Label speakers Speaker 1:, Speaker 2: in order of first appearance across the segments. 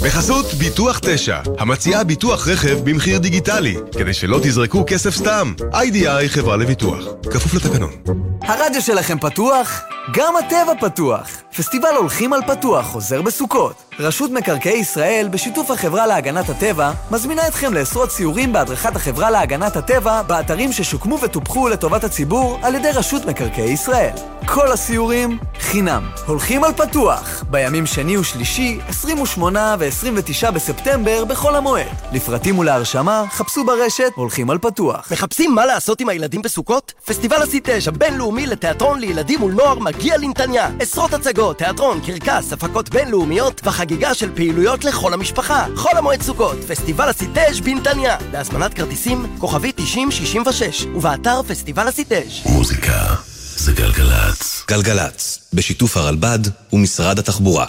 Speaker 1: בחסות ביטוח 9, המציעה ביטוח רכב במחיר דיגיטלי, כדי שלא תזרקו כסף סתם. IDI חברה לביטוח, כפוף לתקנון.
Speaker 2: הרדיו שלכם פתוח? גם הטבע פתוח. פסטיבל הולכים על פתוח חוזר בסוכות. רשות מקרקעי ישראל, בשיתוף החברה להגנת הטבע, מזמינה אתכם לעשרות סיורים בהדרכת החברה להגנת הטבע באתרים ששוקמו וטופחו לטובת הציבור על ידי רשות מקרקעי ישראל. כל הסיורים חינם. הולכים על פתוח, בימים שני ושלישי, 28 ו-29 בספטמבר בכל המועד. לפרטים ולהרשמה, חפשו ברשת הולכים על פתוח.
Speaker 3: מחפשים מה לעשות עם הילדים בסוכות? פסטיבל הסיטאז' הבינלאומי לתיאטרון לילדים ולנוער מגיע לנתניה. עשרות הצגות, תיאטרון, קרקס, הפקות בינלאומיות וחגיגה של פעילויות לכל המשפחה. חול המועד סוכות, פסטיבל הסיטאז' בנתניה. להזמנת כרטיסים, כוכבי 9066, ובאתר פסטיבל הסיטאז'.
Speaker 4: מוזיקה זה גלגלץ. גלגלץ, בשיתוף הרלב"ד ומשרד התחבורה.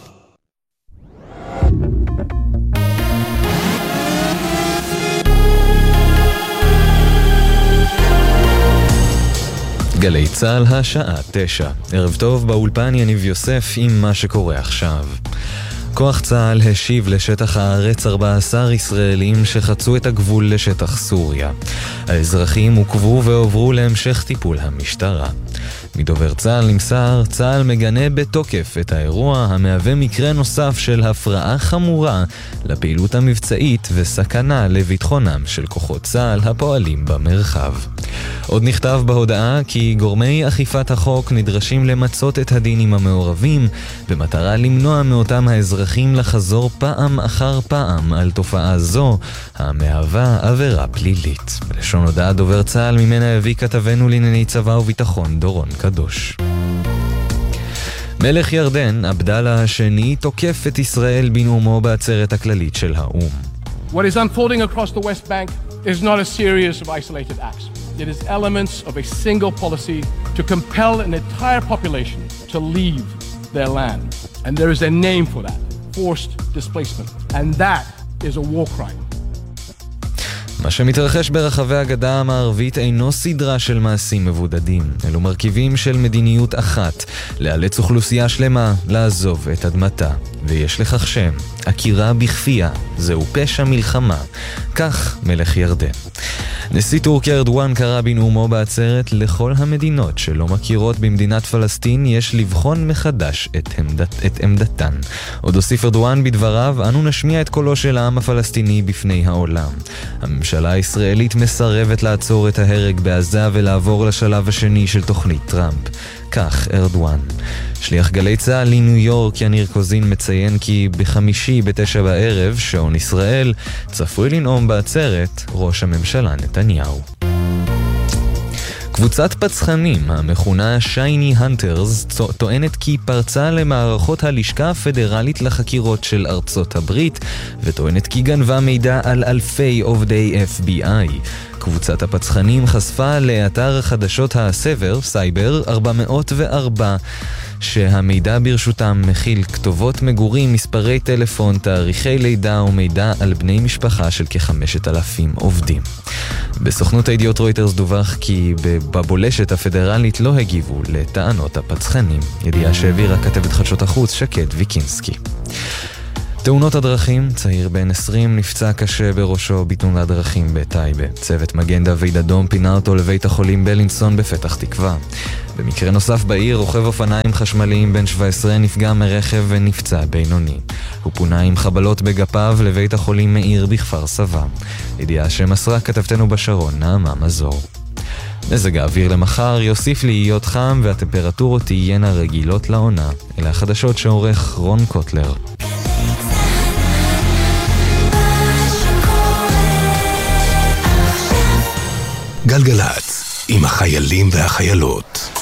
Speaker 5: גלי צהל השעה 9. ערב טוב, באולפן יניב יוסף עם מה שקורה עכשיו. כוח צהל השיב לשטח הארץ 14 ישראלים שחצו את הגבול לשטח סוריה. האזרחים עוכבו ועוברו להמשך טיפול המשטרה. מדובר צהל נמסר, צהל מגנה בתוקף את האירוע המהווה מקרה נוסף של הפרעה חמורה לפעילות המבצעית וסכנה לביטחונם של כוחות צהל הפועלים במרחב. עוד נכתב בהודעה כי גורמי אכיפת החוק נדרשים למצות את הדין עם המעורבים במטרה למנוע מאותם האזרחים לחזור פעם אחר פעם על תופעה זו המהווה עבירה פלילית. בלשון הודעה דובר צהל ממנה הביא כתבנו לענייני צבא וביטחון דורון קדוש. מלך ירדן, עבדאללה השני, תוקף את ישראל בנאומו בעצרת הכללית של האו"ם.
Speaker 6: What is unfolding across the West Bank is not a series of isolated acts. It is elements of a single policy to compel an entire population to leave their land. And there is a name for that, forced displacement. And that is a war crime.
Speaker 5: מה שמתרחש ברחבי הגדה המערבית אינו סדרה של מעשים מבודדים, אלו מרכיבים של מדיניות אחת, לאלץ אוכלוסייה שלמה לעזוב את אדמתה. ויש לכך שם, עקירה בכפייה, זהו פשע מלחמה. כך מלך ירדן. נשיא טורקיה ארדואן קרא בנאומו בעצרת לכל המדינות שלא מכירות במדינת פלסטין יש לבחון מחדש את עמדתן. עוד הוסיף ארדואן בדבריו, אנו נשמיע את קולו של העם הפלסטיני בפני העולם. הממשלה הישראלית מסרבת לעצור את ההרג בעזה ולעבור לשלב השני של תוכנית טראמפ. כך ארדואן. שליח גלי צהל לניו יורק יניר קוזין מציין כי בחמישי ב9 בערב, שעון ישראל, צפוי לנאום בעצרת ראש הממשלה נתניהו. קבוצת פצחנים, המכונה שייני הנטרס, טוענת כי פרצה למערכות הלשכה הפדרלית לחקירות של ארצות הברית, וטוענת כי גנבה מידע על אלפי עובדי FBI. קבוצת הפצחנים חשפה לאתר חדשות הסבר, סייבר 404, שהמידע ברשותם מכיל כתובות מגורים, מספרי טלפון, תאריכי לידה ומידע על בני משפחה של כ5,000 עובדים. בסוכנות הידיעות רויטרס דווח כי בבולשת הפדרלית לא הגיבו לטענות הפצחנים. ידיעה שהעבירה כתבת חדשות החוץ שקד ויקינסקי. תאונות הדרכים, צעיר בן 20 נפצע קשה בראשו בתאונת דרכים בטייבה. צוות מגן דוד אדום פינה אותו לבית החולים בלינסון בפתח תקווה. במקרה נוסף בעיר, רוכב אופניים חשמליים בן 17 נפגע מרכב ונפצע בינוני. הוא פונה עם חבלות בגפיו לבית החולים מאיר בכפר סבא. ידיעה שמסרה כתבתנו בשרון, נעמה מזור. מזג האוויר למחר יוסיף להיות חם והטמפרטורות תהיינה רגילות לעונה. אלה החדשות שעורך רון קוטלר.
Speaker 4: גלגלץ, עם החיילים והחיילות.